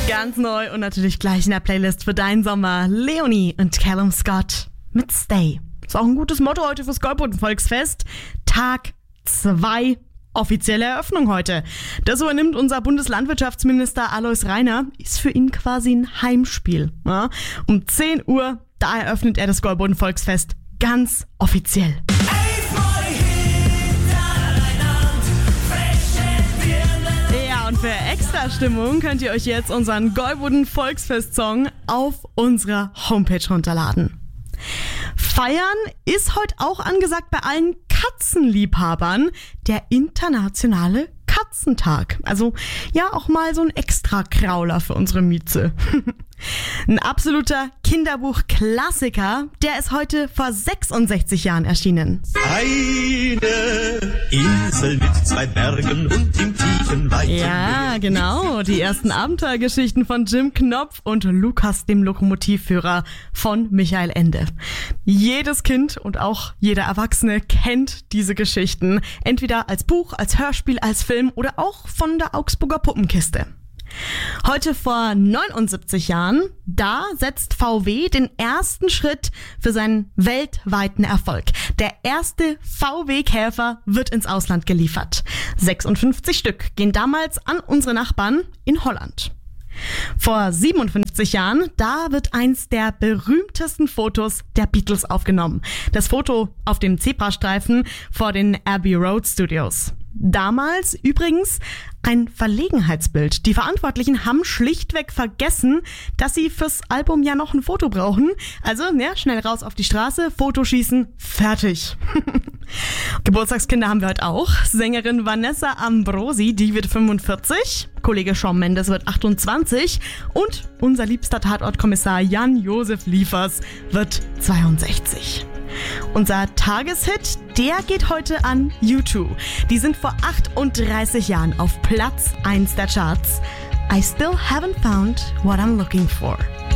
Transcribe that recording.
Ganz neu und natürlich gleich in der Playlist für deinen Sommer. Leonie und Callum Scott mit Stay. Ist auch ein gutes Motto heute fürs Golbboden-Volksfest. Tag 2. Offizielle Eröffnung heute. Das übernimmt unser Bundeslandwirtschaftsminister Alois Rainer. Ist für ihn quasi ein Heimspiel. Ja? Um 10 Uhr, da eröffnet er das Golbboden-Volksfest ganz offiziell. Ja, und für extra Stimmung könnt ihr euch jetzt unseren Golbboden-Volksfest-Song auf unserer Homepage runterladen. Feiern ist heute auch angesagt bei allen Katzenliebhabern, der internationale Katzentag. Also ja, auch mal so ein Extra-Krauler für unsere Mieze. Ein absoluter Kinderbuch-Klassiker, der ist heute vor 66 Jahren erschienen. Eine Insel mit 2 Bergen und im tiefen weiten Ja, genau. Die ersten Abenteuergeschichten von Jim Knopf und Lukas, dem Lokomotivführer von Michael Ende. Jedes Kind und auch jeder Erwachsene kennt diese Geschichten. Entweder als Buch, als Hörspiel, als Film oder auch von der Augsburger Puppenkiste. Heute vor 79 Jahren, da setzt VW den ersten Schritt für seinen weltweiten Erfolg. Der erste VW-Käfer wird ins Ausland geliefert. 56 Stück gehen damals an unsere Nachbarn in Holland. Vor 57 Jahren, da wird eins der berühmtesten Fotos der Beatles aufgenommen. Das Foto auf dem Zebrastreifen vor den Abbey Road Studios. Damals übrigens ein Verlegenheitsbild. Die Verantwortlichen haben schlichtweg vergessen, dass sie fürs Album ja noch ein Foto brauchen. Also, ja, schnell raus auf die Straße, Foto schießen, fertig. Geburtstagskinder haben wir heute auch. Sängerin Vanessa Ambrosi, die wird 45. Kollege Shawn Mendes wird 28. Und unser liebster Tatortkommissar Jan-Josef Liefers wird 62. Unser Tageshit, der geht heute an U2. Die sind vor 38 Jahren auf Platz 1 der Charts. I still haven't found what I'm looking for.